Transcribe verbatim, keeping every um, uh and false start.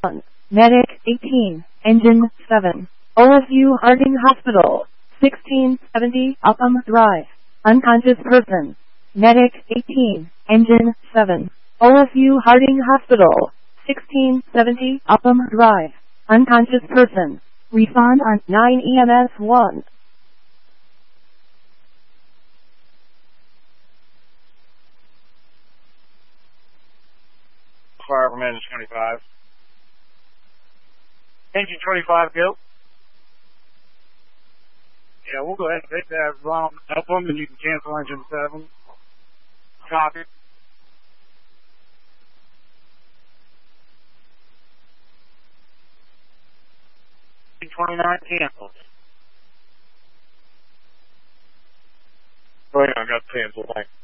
one. Medic eighteen, Engine seven. O S U Harding Hospital, sixteen seventy Upham Drive. Unconscious person. Medic eighteen, Engine seven. O S U Harding Hospital, sixteen seventy Upham Drive. Unconscious person. Respond on nine E M S one. Fire from engine twenty-five. Engine twenty-five, go. Yeah, we'll go ahead and take that wrong up them, and you can cancel engine seven. Copy. Engine twenty-nine, canceled. Oh, yeah, I got canceled. Thanks.